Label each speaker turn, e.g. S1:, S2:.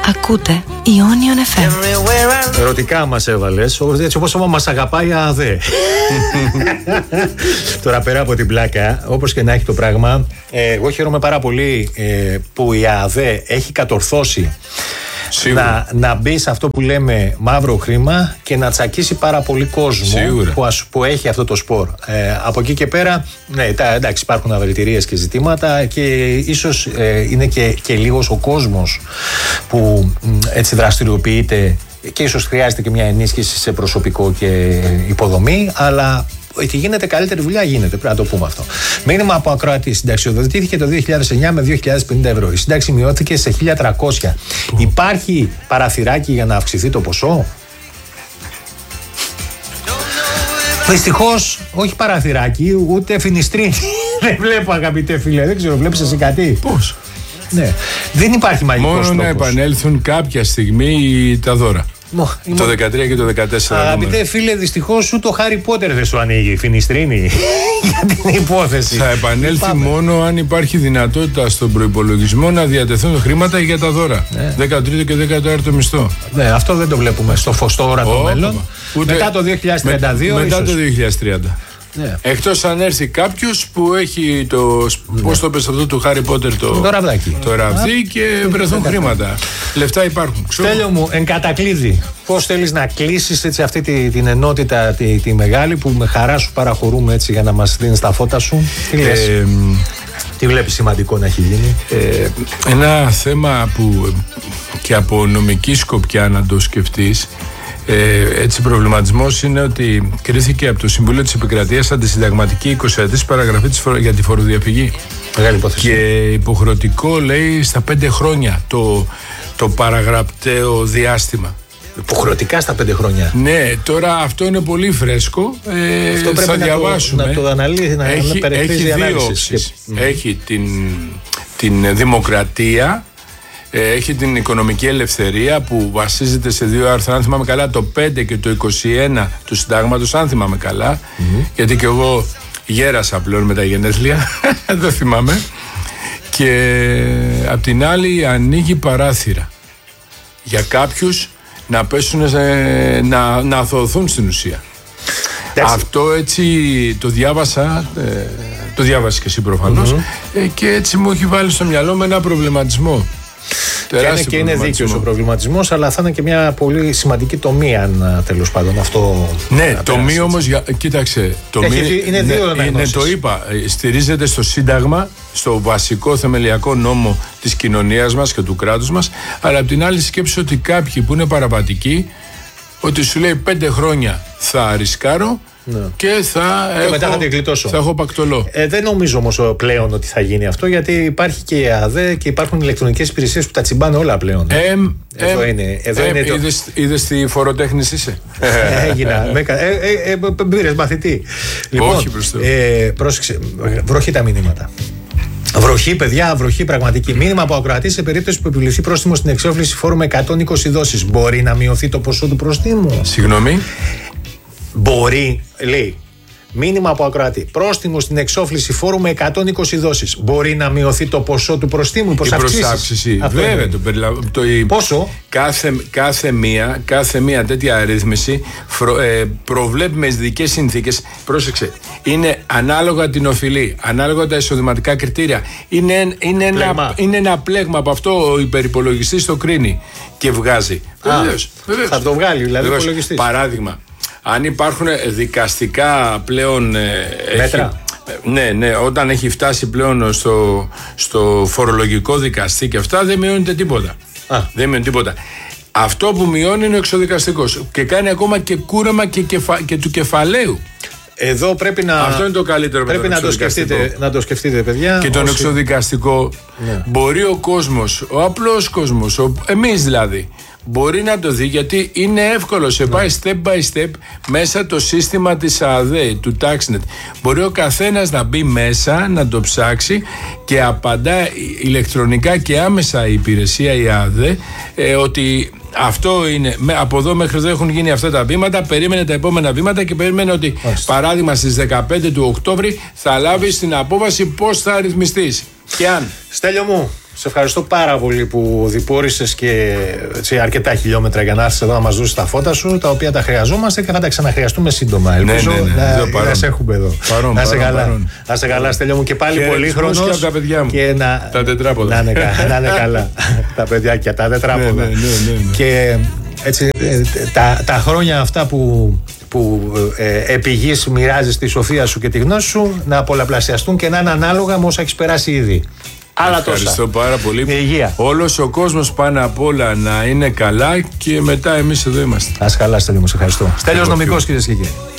S1: Ακούτε Ionion FM.
S2: Ερωτικά μας έβαλες, έτσι όπως μας αγαπάει η ΑΔΕ. Τώρα πέρα από την πλάκα, όπως και να έχει το πράγμα, εγώ χαίρομαι πάρα πολύ που η ΑΔΕ έχει κατορθώσει να μπει σε αυτό που λέμε μαύρο χρήμα και να τσακίσει πάρα πολύ κόσμο που έχει αυτό το σπορ. Από εκεί και πέρα, ναι, εντάξει, υπάρχουν αβελτηρίες και ζητήματα και ίσως είναι και λίγος ο κόσμος που έτσι δραστηριοποιείται και ίσως χρειάζεται και μια ενίσχυση σε προσωπικό και υποδομή, αλλά ότι γίνεται καλύτερη δουλειά γίνεται, πρέπει να το πούμε αυτό. Μήνυμα από ακροατή: συνταξιοδοτήθηκε το 2009 με 2.050 ευρώ. Η σύνταξη μειώθηκε σε 1.300. Υπάρχει παραθυράκι για να αυξηθεί το ποσό? Δυστυχώς, όχι παραθυράκι, ούτε φινιστρίνη. Δεν βλέπω, αγαπητέ φίλε, δεν ξέρω, βλέπεις εσύ κάτι?
S3: Πώς?
S2: Ναι. Δεν υπάρχει μαγικός τρόπος.
S3: Μόνο να επανέλθουν κάποια στιγμή τα δώρα. Το 13 και το 14.
S2: Αγαπητέ φίλε, δυστυχώς ούτε το Χάρι Πότερ δεν σου ανοίγει η φινιστρίνη για την υπόθεση.
S3: Θα επανέλθει μόνο αν υπάρχει δυνατότητα στον προϋπολογισμό να διατεθούν χρήματα για τα δώρα. 13ο και 14ο μισθό.
S2: Ναι, αυτό δεν το βλέπουμε στο φωστό όρατο μέλλον. Μετά το 2032.
S3: Μετά το 2030.
S2: Ναι.
S3: Εκτός αν έρθει κάποιος που έχει το. Πώς το πες αυτό του Χάρι Πότερ, το ραβδί και βρεθούν χρήματα. Λεφτά υπάρχουν.
S2: Στέλιο μου, εν κατακλείδη, πώς θέλεις να κλείσεις έτσι αυτή την ενότητα τη μεγάλη που με χαρά σου παραχωρούμε έτσι για να μας δίνεις τα φώτα σου? Τι λες? Τι βλέπεις σημαντικό να έχει γίνει?
S3: Ένα θέμα που και από νομική σκοπιά να το σκεφτείς, έτσι προβληματισμός είναι ότι κρίθηκε από το Συμβούλιο της Επικρατείας αντισυνταγματική 20ετής παραγραφή για τη φοροδιαφυγή.
S2: Μεγάλη υπόθεση.
S3: Και υποχρεωτικό λέει στα 5 χρόνια το παραγραπταίο διάστημα.
S2: Υποχρεωτικά στα 5 χρόνια.
S3: Ναι, τώρα αυτό είναι πολύ φρέσκο.
S2: Αυτό πρέπει
S3: θα διαβάσουμε.
S2: Να το αναλύσει, να
S3: έχει δύο όψεις. Έχει την δημοκρατία. Έχει την οικονομική ελευθερία που βασίζεται σε δύο άρθρα, αν θυμάμαι καλά, το 5 και το 21 του συντάγματος, αν θυμάμαι καλά, γιατί και εγώ γέρασα πλέον με τα γενέθλια, δεν θυμάμαι. Και απ' την άλλη ανοίγει παράθυρα για κάποιους να πέσουν, να αθωωωθούν στην ουσία. Αυτό έτσι το διάβασα, το διάβασες και εσύ προφανώς, και έτσι μου έχει βάλει στο μυαλό με ένα προβληματισμό.
S2: Και είναι δίκαιος ο προβληματισμός, αλλά θα είναι και μια πολύ σημαντική τομή αν τέλος πάντων αυτό.
S3: Ναι, τομή όμως, κοίταξε.
S2: Είναι δύο αναγνώσεις.
S3: Ναι, το είπα. Στηρίζεται στο Σύνταγμα, στο βασικό θεμελιακό νόμο της κοινωνίας μας και του κράτους μας, αλλά απ' την άλλη σκέψη ότι κάποιοι που είναι παραβατικοί, ότι σου λέει 5 χρόνια θα ρισκάρω. Ναι. Και
S2: μετά θα την γλιτώσω.
S3: Θα έχω πακτολό.
S2: Δεν νομίζω όμως πλέον ότι θα γίνει αυτό, γιατί υπάρχει και η ΑΔΕ και υπάρχουν ηλεκτρονικές υπηρεσίες που τα τσιμπάνε όλα πλέον. Εδώ είναι.
S3: Είδες τη φοροτέχνης είσαι?
S2: Έγινα. Πήρες μαθητή. Λοιπόν,
S3: όχι μπροστά.
S2: Πρόσεξε. Βροχή τα μηνύματα. Βροχή, παιδιά, βροχή πραγματική. Μήνυμα από ακροατή: σε περίπτωση που επιβληθεί πρόστιμο στην εξόφληση φόρου με 120 δόσεις, μπορεί να μειωθεί το ποσό του προστίμου?
S3: Συγγνώμη.
S2: Μπορεί, λέει. Μήνυμα από ακροατή: πρόστιμο στην εξόφληση φόρου με 120 δόσεις. Μπορεί να μειωθεί το ποσό του προστίμου?
S3: Η προσάυξηση. Βέβαια,
S2: πόσο?
S3: Κάθε μία τέτοια αρρύθμιση προβλέπει με ειδικές συνθήκες. Πρόσεξε. Είναι ανάλογα την οφειλή, ανάλογα τα εισοδηματικά κριτήρια. Είναι ένα πλέγμα από αυτό ο υπερυπολογιστής το κρίνει και βγάζει. Βεβαίως.
S2: Θα το βγάλει δηλαδή ο υπολογιστής.
S3: Παράδειγμα. Αν υπάρχουν δικαστικά πλέον
S2: μέτρα.
S3: Ναι, όταν έχει φτάσει πλέον στο φορολογικό δικαστή και αυτά, δεν μειώνεται τίποτα. Δεν μειώνεται τίποτα. Αυτό που μειώνει είναι ο εξωδικαστικός και κάνει ακόμα και κούρεμα και του κεφαλαίου.
S2: Εδώ πρέπει να.
S3: Αυτό είναι το καλύτερο.
S2: Πρέπει να το σκεφτείτε, παιδιά.
S3: Και τον εξωδικαστικό μπορεί ο κόσμος, ο απλός κόσμος, εμείς δηλαδή, μπορεί να το δει, γιατί είναι εύκολο. Σε πάει step by step μέσα το σύστημα της ΑΔΕ, του TaxNet. Μπορεί ο καθένας να μπει μέσα, να το ψάξει και απαντά ηλεκτρονικά και άμεσα η υπηρεσία, η ΑΔΕ, ότι αυτό είναι, από εδώ μέχρι εδώ έχουν γίνει αυτά τα βήματα, περίμενε τα επόμενα βήματα και περίμενε ότι παράδειγμα στις 15 του Οκτώβρη θα λάβεις την απόφαση πώς θα ρυθμιστείς. Και αν.
S2: Στέλιο μου, Σε ευχαριστώ πάρα πολύ που διπόρησες και αρκετά χιλιόμετρα για να έρθεις εδώ να μας δώσεις τα φώτα σου, τα οποία τα χρειαζόμαστε και θα τα ξαναχρειαστούμε σύντομα. Ελπίζω να σε έχουμε εδώ. Να σε καλά. Να σε καλά, Στέλιο μου, και πάλι πολύχρονος.
S3: Και τα παιδιά μου.
S2: Και
S3: τα τετράποδα.
S2: Να είναι καλά. Τα παιδιάκια, τα τετράποδα. Και έτσι τα χρόνια αυτά που επί γης μοιράζεις τη σοφία σου και τη γνώση σου να πολλαπλασιαστούν και να είναι ανάλογα με όσα έχεις περάσει ήδη.
S3: Ευχαριστώ πάρα πολύ.
S2: Υγεία.
S3: Όλος ο κόσμος πάνω απ' όλα να είναι καλά και μετά εμείς εδώ είμαστε.
S2: Ας καλά, Στέλιο μου, σε ευχαριστώ. Στέλιος Νομικός, κυρίες και κύριοι.